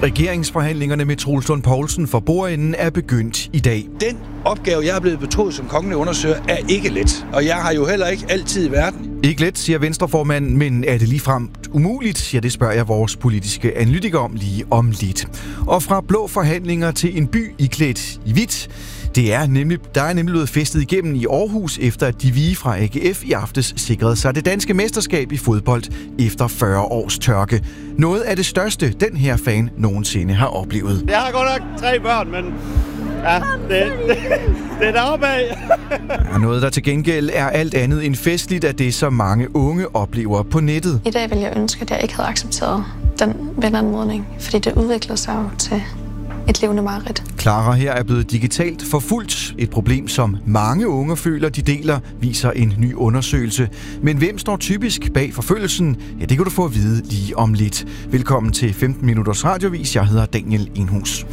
Regeringsforhandlingerne med Troels Lund Poulsen for bordenden er begyndt i dag. Den opgave, jeg er blevet betroet som kongelig undersøger, er ikke let. Og jeg har jo heller ikke altid i verden. Ikke let, siger Venstreformanden, men er det ligefrem umuligt? Ja, det spørger jeg vores politiske analytiker om lige om lidt. Og fra blå forhandlinger til en by iklædt i hvidt. Der er nemlig blevet festet igennem i Aarhus, efter at de hvide fra AGF i aftes sikrede sig det danske mesterskab i fodbold efter 40 års tørke. Noget af det største, den her fan nogensinde har oplevet. Jeg har godt nok 3 børn, men ja, det er deroppe af. Noget, der til gengæld er alt andet end festligt, at det så mange unge oplever på nettet. I dag vil jeg ønske, at jeg ikke havde accepteret den venanmodning, fordi det udviklede sig jo til et levende mareridt. Clara her er blevet digitalt forfulgt. Et problem, som mange unge føler, de deler, viser en ny undersøgelse. Men hvem står typisk bag forfølgelsen? Ja, det kan du få at vide lige om lidt. Velkommen til 15 minutters radiovis. Jeg hedder Daniel Enhus.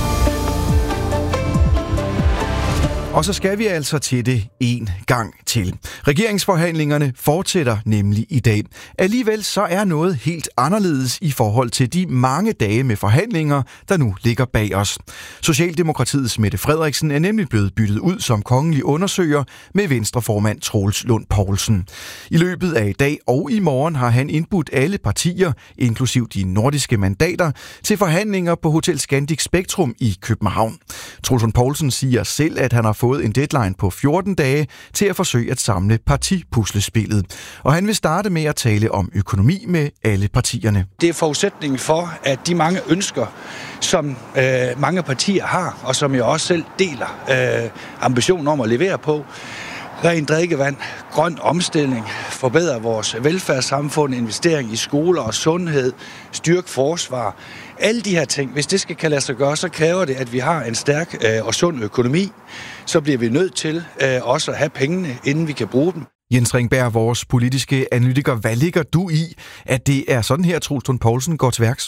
Og så skal vi altså til det en gang til. Regeringsforhandlingerne fortsætter nemlig i dag. Alligevel så er noget helt anderledes i forhold til de mange dage med forhandlinger, der nu ligger bag os. Socialdemokratiets Mette Frederiksen er nemlig blevet byttet ud som kongelig undersøger med Venstreformand Troels Lund Poulsen. I løbet af i dag og i morgen har han indbudt alle partier, inklusiv de nordiske mandater, til forhandlinger på Hotel Scandic Spektrum i København. Troels Lund Poulsen siger selv, at han har fået en deadline på 14 dage til at forsøge at samle partipuslespillet. Og han vil starte med at tale om økonomi med alle partierne. Det er forudsætningen for, at de mange ønsker, som mange partier har, og som jeg også selv deler ambitionen om at levere på, rent drikkevand, grøn omstilling, forbedre vores velfærdssamfund, investering i skoler og sundhed, styrke forsvar. Alle de her ting, hvis det skal kan lade sig gøre, så kræver det, at vi har en stærk og sund økonomi. Så bliver vi nødt til også at have pengene, inden vi kan bruge dem. Jens Ringberg, vores politiske analytiker, hvad ligger du i, at det er sådan her, Troels Lund Poulsen går til værks?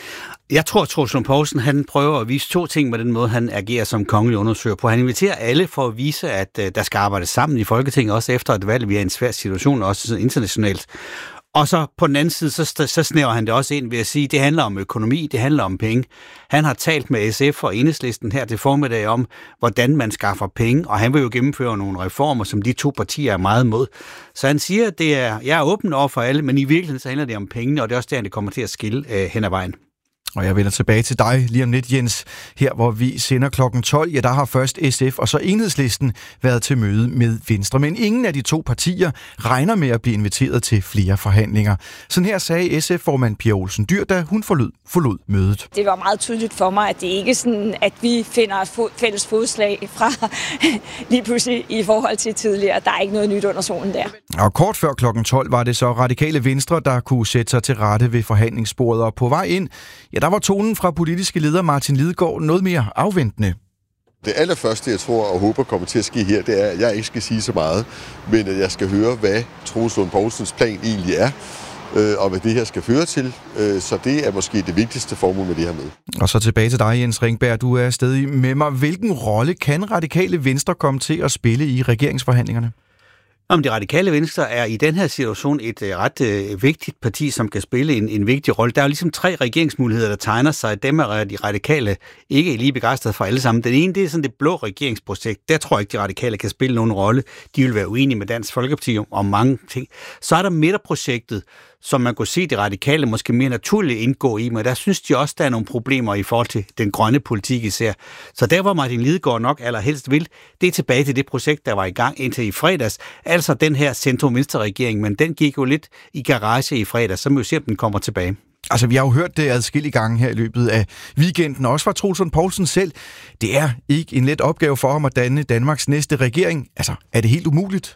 Jeg tror, at Troels Lund Poulsen han prøver at vise 2 ting med den måde, han agerer som kongelig undersøger på. Han inviterer alle for at vise, at der skal arbejdes sammen i Folketinget, også efter et valg. Vi er i en svær situation, også internationalt. Og så på den anden side, så snæver han det også ind ved at sige, at det handler om økonomi, det handler om penge. Han har talt med SF og Enhedslisten her til formiddag om, hvordan man skaffer penge, og han vil jo gennemføre nogle reformer, som de 2 partier er meget mod. Så han siger, at jeg er åben over for alle, men i virkeligheden så handler det om pengene, og det er også der, det kommer til at skille hen ad vejen. Og jeg vender tilbage til dig lige om lidt, Jens. Her, hvor vi sender klokken 12, ja, der har først SF og så Enhedslisten været til møde med Venstre. Men ingen af de 2 partier regner med at blive inviteret til flere forhandlinger. Sådan her sagde SF-formand Pia Olsen Dyhr, da hun forlod mødet. Det var meget tydeligt for mig, at det ikke er sådan, at vi finder et fælles fodslag fra lige pludselig i forhold til tidligere. Der er ikke noget nyt under solen der. Og kort før klokken 12 var det så Radikale Venstre, der kunne sætte sig til rette ved forhandlingsbordet, og på vej ind, ja, der var tonen fra politiske leder Martin Lidegaard noget mere afventende. Det allerførste, jeg tror og håber kommer til at ske her, det er, at jeg ikke skal sige så meget, men at jeg skal høre, hvad Troels Lund Poulsens plan egentlig er, og hvad det her skal føre til. Så det er måske det vigtigste formål med det her med. Og så tilbage til dig, Jens Ringberg. Du er stadig med mig. Hvilken rolle kan Radikale Venstre komme til at spille i regeringsforhandlingerne? Om det radikale Venstre er i den her situation et ret vigtigt parti, som kan spille en vigtig rolle. Der er jo ligesom 3 regeringsmuligheder, der tegner sig. Dem er de radikale ikke lige begejstrede for alle sammen. Den ene, det er sådan det blå regeringsprojekt. Der tror jeg ikke, de radikale kan spille nogen rolle. De vil være uenige med Dansk Folkeparti om mange ting. Så er der midterprojektet, som man kunne se de radikale måske mere naturligt indgå i, men der synes de også, der er nogle problemer i forhold til den grønne politik især. Så der, hvor Martin Lidegaard nok allerhelst vil, det er tilbage til det projekt, der var i gang indtil i fredags. Altså den her centrum-venstre-regering, men den gik jo lidt i garage i fredags, så må vi se, om den kommer tilbage. Altså, vi har jo hørt det adskillige gange her i løbet af weekenden, også fra Troels Lund Poulsen selv. Det er ikke en let opgave for ham at danne Danmarks næste regering. Altså, er det helt umuligt?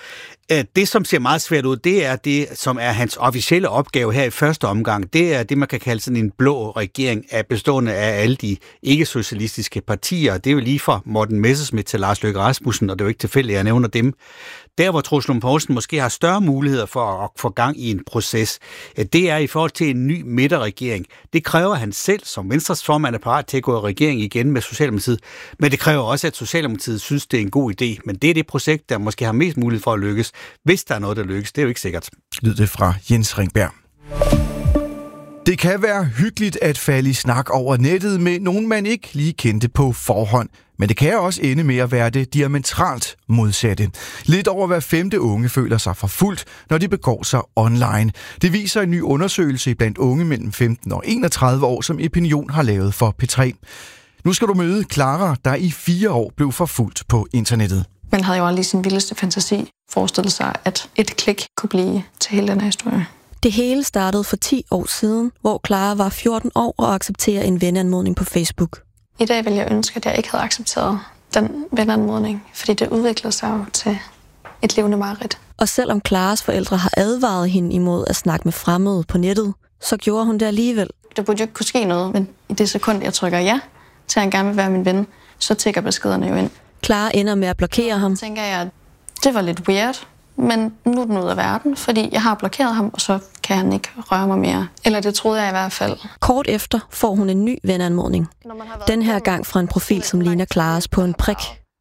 Det, som ser meget svært ud, det er det, som er hans officielle opgave her i første omgang. Det er det, man kan kalde sådan en blå regering bestående af alle de ikke-socialistiske partier. Det er jo lige fra Morten Messerschmidt til Lars Løkke Rasmussen, og det er jo ikke tilfældigt, at jeg nævner dem. Der, hvor Troels Lund Poulsen måske har større muligheder for at få gang i en proces, det er i forhold til en ny midterregering. Det kræver han selv, som Venstres formand er parat til at gå i regering igen med Socialdemokratiet, men det kræver også, at Socialdemokratiet synes, det er en god idé. Men det er det projekt, der måske har mest mulighed for at lykkes. Hvis der er noget, der lykkes, det er jo ikke sikkert. Lyd det fra Jens Ringberg. Det kan være hyggeligt at falde i snak over nettet med nogen, man ikke lige kendte på forhånd. Men det kan også ende med at være det diametralt modsatte. Lidt over hver 5. unge føler sig forfulgt, når de begår sig online. Det viser en ny undersøgelse blandt unge mellem 15 og 31 år, som Epinion har lavet for P3. Nu skal du møde Clara, der i 4 år blev forfulgt på internettet. Man havde jo aldrig i sin vildeste fantasi forestillet sig, at et klik kunne blive til hele den her historie. Det hele startede for 10 år siden, hvor Clara var 14 år og accepterede en venanmodning på Facebook. I dag vil jeg ønske, at jeg ikke havde accepteret den venanmodning, fordi det udviklede sig jo til et levende mareridt. Og selvom Claras forældre har advaret hende imod at snakke med fremmede på nettet, så gjorde hun det alligevel. Der burde jo ikke kunne ske noget, men i det sekund, jeg trykker ja til, at han gerne vil være min ven, så tikker beskederne jo ind. Clara ender med at blokere ham. Så tænker jeg, at det var lidt weird, men nu er den ud af verden, fordi jeg har blokeret ham, og så kan han ikke røre mig mere. Eller det troede jeg i hvert fald. Kort efter får hun en ny venanmodning. Den her gang fra en profil, som ligner Claras på en prik.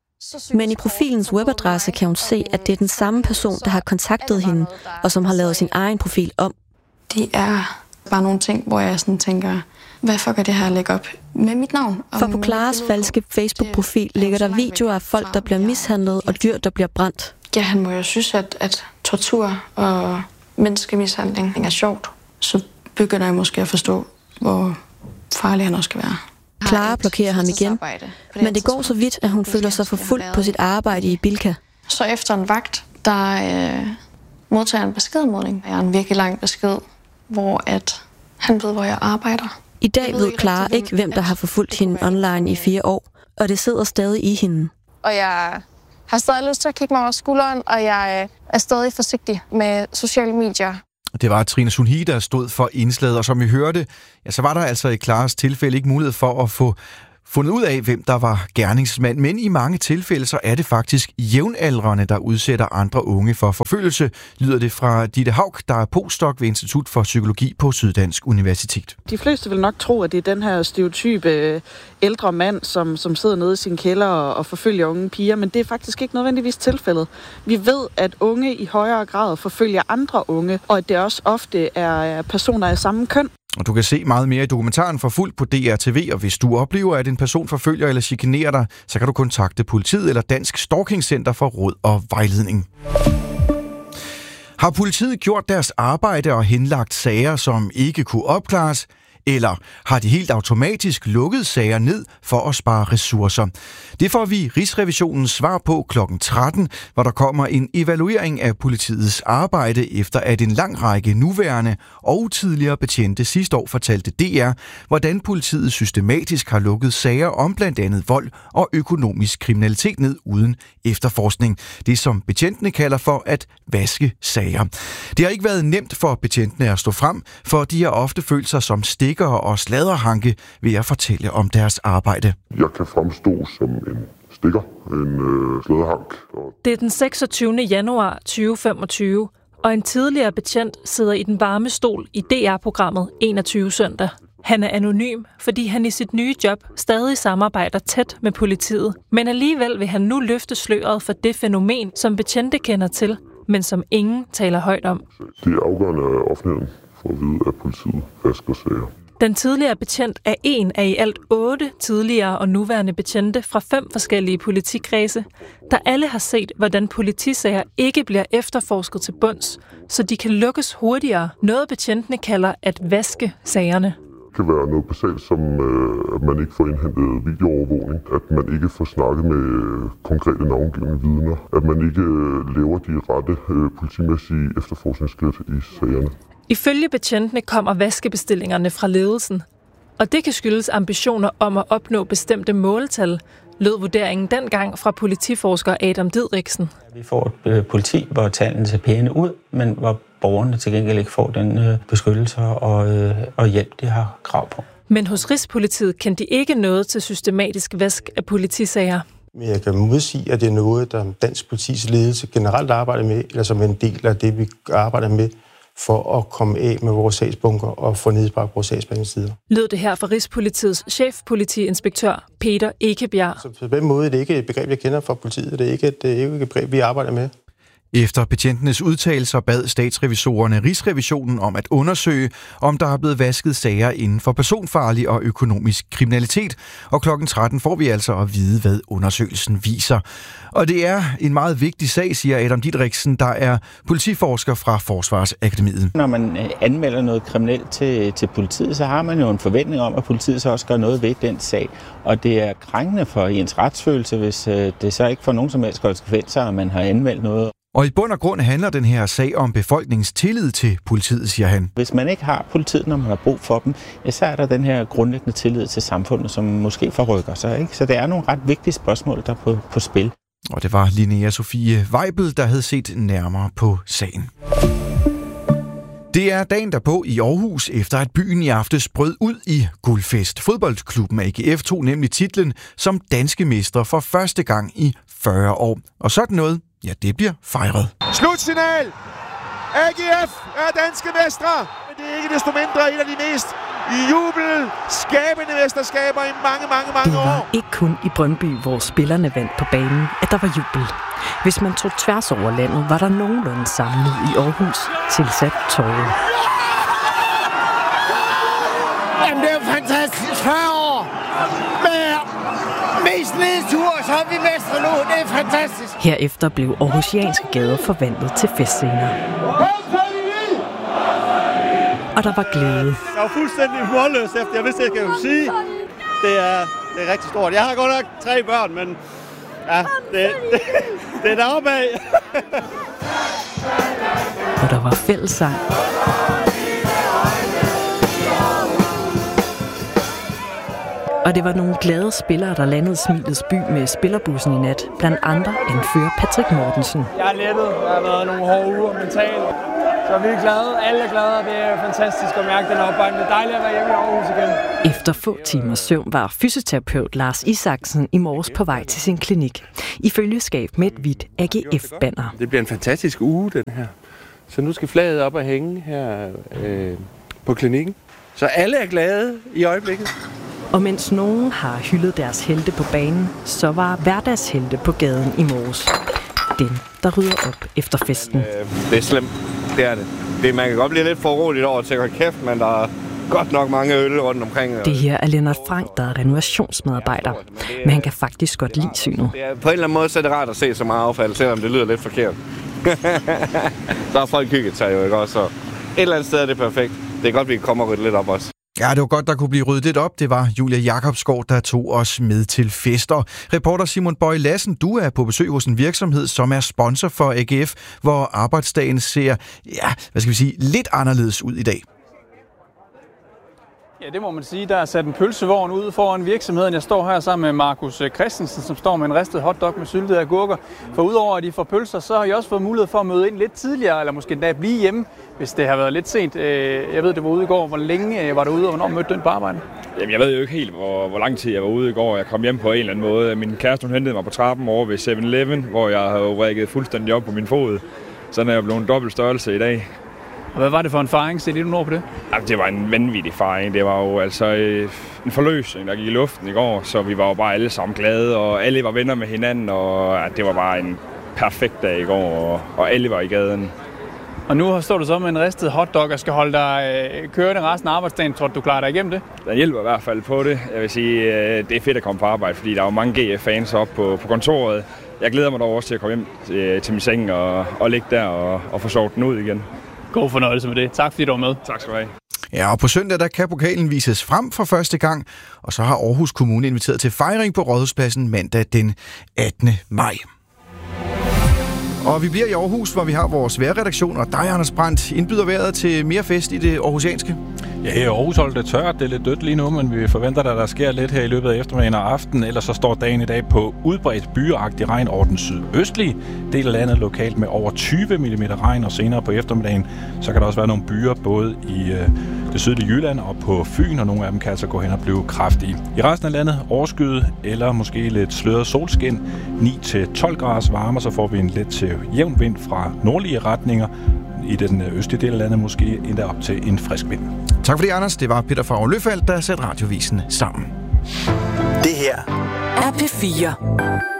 Men i profilens webadresse kan hun se, at det er den samme person, der har kontaktet hende, og som har lavet sin egen profil om. Det er bare nogle ting, hvor jeg sådan tænker, hvad fuck er det her at lægge op med mit navn? For på Claras falske Facebook-profil ligger der videoer af folk, der bliver mishandlet, og dyr, der bliver brændt. Ja, han må jo synes, at tortur og menneskemishandling er sjovt. Så begynder jeg måske at forstå, hvor farlig han også skal være. Clara blokerer ham igen, men det går så vidt, at hun føler sig forfulgt på sit arbejde i Bilka. Så efter en vagt, der modtager en beskedmodning. Jeg har en virkelig lang besked, hvor at han ved, hvor jeg arbejder. I dag ved Clara ikke, hvem der har forfulgt hende online i 4 år, og det sidder stadig i hende. Og jeg har stadig lyst til at kigge mig over skulderen, og jeg er stadig forsigtig med sociale medier. Det var Trine Sunhi, der stod for indslaget, og som vi hørte, ja, så var der altså i Claras tilfælde ikke mulighed for at få fundet ud af, hvem der var gerningsmand. Men i mange tilfælde, så er det faktisk jævnaldrende, der udsætter andre unge for forfølgelse, lyder det fra Ditte Haug, der er postdoc ved Institut for Psykologi på Syddansk Universitet. De fleste vil nok tro, at det er den her stereotype ældre mand, som sidder nede i sin kælder og forfølger unge piger, men det er faktisk ikke nødvendigvis tilfældet. Vi ved, at unge i højere grad forfølger andre unge, og at det også ofte er personer af samme køn. Og du kan se meget mere i dokumentaren Forfulgt på DRTV, og hvis du oplever, at en person forfølger eller chikanerer dig, så kan du kontakte politiet eller Dansk Stalking Center for råd og vejledning. Har politiet gjort deres arbejde og henlagt sager, som ikke kunne opklares? Eller har de helt automatisk lukket sager ned for at spare ressourcer? Det får vi Rigsrevisionens svar på kl. 13, hvor der kommer en evaluering af politiets arbejde, efter at en lang række nuværende og tidligere betjente sidste år fortalte DR, hvordan politiet systematisk har lukket sager om blandt andet vold og økonomisk kriminalitet ned uden efterforskning. Det som betjentene kalder for at vaske sager. Det har ikke været nemt for betjentene at stå frem, for de har ofte følt sig som og sladderhanke ved at fortælle om deres arbejde. Jeg kan fremstå som en stikker, en sladderhank. Det er den 26. januar 2025, og en tidligere betjent sidder i den varme stol i DR-programmet 21 søndag. Han er anonym, fordi han i sit nye job stadig samarbejder tæt med politiet, men alligevel vil han nu løfte sløret for det fænomen, som betjente kender til, men som ingen taler højt om. Det er afgørende af offentligheden for at vide, at politiet vasker sager. Den tidligere betjent er en af i alt 8 tidligere og nuværende betjente fra 5 forskellige politikredse, der alle har set, hvordan politisager ikke bliver efterforsket til bunds, så de kan lukkes hurtigere, noget betjentene kalder at vaske sagerne. Det kan være noget basalt som, at man ikke får indhentet videoovervågning, at man ikke får snakket med konkrete navngivende vidner, at man ikke laver de rette politimæssige efterforskningsskridt i sagerne. Ifølge betjentene kommer vaskebestillingerne fra ledelsen, og det kan skyldes ambitioner om at opnå bestemte måltal, lød vurderingen dengang fra politiforsker Adam Didriksen. Vi får et politi, hvor tallene ser pæne ud, men hvor borgerne til gengæld ikke får den beskyttelse og hjælp, de har krav på. Men hos Rigspolitiet kan de ikke noget til systematisk vask af politisager. Men jeg kan modsige, at det er noget, der dansk politis ledelse generelt arbejder med, eller som en del af det, vi arbejder med, for at komme af med vores sagsbunker og få nedbragt vores sagsbehandlingstider. Lød det her fra Rigspolitiets chefpolitiinspektør Peter Ekebjerg. Så på den måde er det ikke et begreb, jeg kender fra politiet. Det er ikke et begreb, vi arbejder med. Efter betjentenes udtalelser bad statsrevisorerne Rigsrevisionen om at undersøge, om der er blevet vasket sager inden for personfarlig og økonomisk kriminalitet, og klokken 13 får vi altså at vide, hvad undersøgelsen viser. Og det er en meget vigtig sag, siger Adam Didriksen, der er politiforsker fra Forsvarsakademiet. Når man anmelder noget kriminelt til politiet, så har man jo en forventning om, at politiet så også gør noget ved den sag. Og det er krænkende for ens retsfølelse, hvis det så ikke får nogen som helst konsekvenser, at man har anmeldt noget. Og i bund og grund handler den her sag om befolkningens tillid til politiet, siger han. Hvis man ikke har politiet, når man har brug for dem, så er der den her grundlæggende tillid til samfundet, som måske forrykker sig. Ikke? Så det er nogle ret vigtige spørgsmål, der er på spil. Og det var Linnea Sofie Weibel, der havde set nærmere på sagen. Det er dagen derpå i Aarhus, efter at byen i aftes brød ud i guldfest. Fodboldklubben AGF tog nemlig titlen som danske mestre for første gang i 40 år. Og sådan noget, ja, det bliver fejret. Slutsignal! AGF er danske mestre, men det er ikke desto mindre et af de mest jubelskabende mesterskaber i mange år. Det var ikke kun i Brøndby, hvor spillerne vandt på banen, at der var jubel. Hvis man tog tværs over landet, var der nogenlunde samlet i Aarhus tilsat tårer. Jamen, det er jo fantastisk. 40 år med mest nedtur, så er vi mestre nu. Det er fantastisk. Herefter blev aarhusianske gader forvandlet til festscener. Og der var glæde. Jeg var fuldstændig målløs efter, jeg vidste, jeg skulle sige. Det er rigtig stort. Jeg har godt nok 3 børn, men ja, det er deroppe af. Og der var fællessang. Og det var nogle glade spillere, der landede Smilets by med spillerbussen i nat. Blandt andre anfører Patrick Mortensen. Jeg er lettet. Der har været nogle hårde uger mentalt. Så vi er glade. Alle er glade. Det er fantastisk at mærke den opbakning. Det er dejligt at være hjemme i Aarhus igen. Efter få timers søvn var fysioterapeut Lars Isaksen i morges på vej til sin klinik. I følgeskab med et hvidt AGF-banner. Det bliver en fantastisk uge, den her. Så nu skal flaget op og hænge her på klinikken. Så alle er glade i øjeblikket. Og mens nogen har hyldet deres helte på banen, så var hverdagshelte på gaden i morges. Den, der rydder op efter festen. Det er slemt. Det er det. Man kan godt blive lidt for roligt over til at kæft, men der er godt nok mange øl rundt omkring. Det her er Lennart Frank, der er renovationsmedarbejder. Men han kan faktisk godt lide synet. På en eller anden måde så er det rart at se så meget affald, selvom det lyder lidt forkert. Så har folk hygget sig jo, ikke også? Så et eller andet sted er det perfekt. Det er godt, vi kan komme og rydde lidt op også. Ja, det var godt, der kunne blive ryddet lidt op. Det var Julia Jakobsgaard, der tog os med til fester. Reporter Simon Bøje Lassen, du er på besøg hos en virksomhed, som er sponsor for AGF, hvor arbejdsdagen ser, lidt anderledes ud i dag. Ja, det må man sige. Der er sat en pølsevogn ud foran virksomheden. Jeg står her sammen med Markus Christensen, som står med en ristet hotdog med syltede agurker. For udover at I får pølser, så har I også fået mulighed for at møde ind lidt tidligere, eller måske endda blive hjemme, hvis det har været lidt sent. Jeg ved, det var ude i går. Hvor længe var du ude, og hvornår mødte du ind på arbejde? Jamen, jeg ved jo ikke helt, hvor lang tid jeg var ude i går. Jeg kom hjem på en eller anden måde. Min kæreste, hun hentede mig på trappen over ved 7-Eleven, hvor jeg havde rækket fuldstændig op på min fod. Sådan er jeg blevet en dobbelt størrelse i dag. Og hvad var det for en fejring? Sæt lige nogle ord på det. Jamen, det var en vanvittig fejring. Det var jo altså en forløsning, der gik i luften i går, så vi var jo bare alle sammen glade, og alle var venner med hinanden, og det var bare en perfekt dag i går, og alle var i gaden. Og nu står du så med en ristet hotdog og skal holde dig kørende resten af arbejdsdagen. Tror du klarer dig igennem det? Den hjælper i hvert fald på det. Jeg vil sige, det er fedt at komme på arbejde, fordi der er jo mange GF-fans oppe på kontoret. Jeg glæder mig dog også til at komme hjem til min seng og ligge der og få sovet den ud igen. God fornøjelse med det. Tak fordi du var med. Tak skal du have. Ja, og på søndag der kan pokalen vises frem for første gang, og så har Aarhus Kommune inviteret til fejring på Rådhuspladsen mandag den 18. maj. Og vi bliver i Aarhus, hvor vi har vores vejrredaktion, og dig, Anders Brandt, indbyder vejret til mere fest i det aarhusianske. Ja, i Aarhus holder det tørt. Det er lidt dødt lige nu, men vi forventer, at der sker lidt her i løbet af eftermiddagen og aften. Ellers så står dagen i dag på udbredt byagtig regn over den sydøstlige del af landet lokalt med over 20 mm regn, og senere på eftermiddagen, så kan der også være nogle byer både i det sydlige Jylland og på Fyn, og nogle af dem kan altså gå hen og blive kraftige. I resten af landet overskyet eller måske lidt sløret solskin, 9-12 grader varme, så får vi en let til jævn vind fra nordlige retninger. I den østlige del af landet måske endda op til en frisk vind. Tak for det, Anders. Det var Peter Favre-Løfald, der satte Radiovisen sammen. Det her er P4.